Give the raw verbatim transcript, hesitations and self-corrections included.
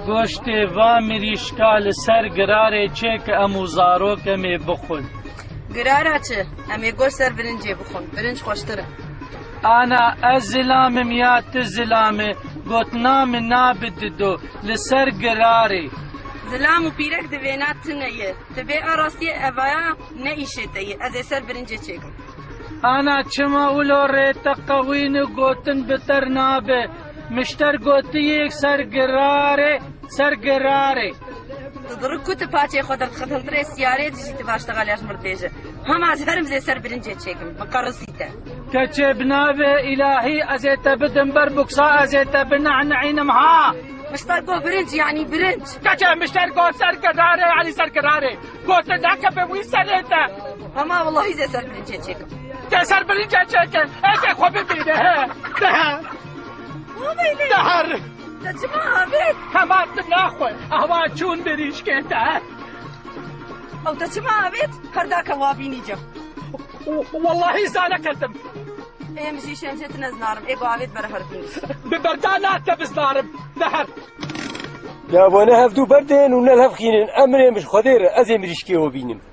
گۆشتێ وا مریشکا لەسەر گرارێ چێ کە ئەموو زارۆکەمێ بخۆن. گرارە چ؟ ئەمێ گۆشت سەر برنجێ بخۆن، برنج خۆشترە. ئانا ئەس زلامم یا ت زلامێ گوتنامە نابددۆ لەسەر گرارێ. زلام و پیرەک دەوێنات تنەیە، دەبێ ئاڕاستیە ئەڤایە نەئیشێتەیە، ئەزێ سەر برنجێ چێکم. ئانا چما ولۆ ڕێتە قەوین و گوتن بتەر نابێ، مشتەر گوتیەک سەر گرارێ سەر گرارێ. دڕک کوتە پاچێ خۆ دەرخەتەنترێ سیارێ دژیتە باشتەغا لەژ مردێژە. هەماز هەرم زێ سەر برنجێ چێکم، بەقەڕسیتە. کەچێ بنابێ ئیلاهی ئەزێتە بدم بەر بوکسا ئەزێتە بنەعنەعینم ها. مشتەر گۆ برنج یعنی برنج. کەچێ مشتەر گۆ سەر گرارێ علی سەر گرارێ. گۆتە داکە بە وی سەرێتە. هەما وەڵڵاهی زێ سەر برنجێ چێکم. تێ سەر برنجێ چێکن، ئێزێ خۆ ببینە هە. دەهە. دەهەر. دەچما هەبێت. هەماتم ناخۆی، ئەوا چوون بریشکێتە. ئەو دەچما هەبێت، هەرداکە وابینی جەم. واللهی زانەکەتم. ئێمەژی شەمشێت نەزنارم، ئێگۆ ئاوێت بەرە هەربین. ببەردا ناتە بزنارم، دەهەر. یا بۆنە هەفتوو بەردێن و نەل هەفخینن، ئەمرێ مش خۆدێرە ئەزێ مریشکێوە بینم.